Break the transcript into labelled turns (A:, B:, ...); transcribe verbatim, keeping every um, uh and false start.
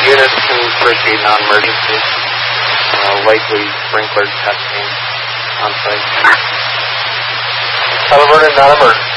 A: Units can proceed non-emergency. Uh, likely sprinkler testing on site.
B: Halliburton, non-emergency.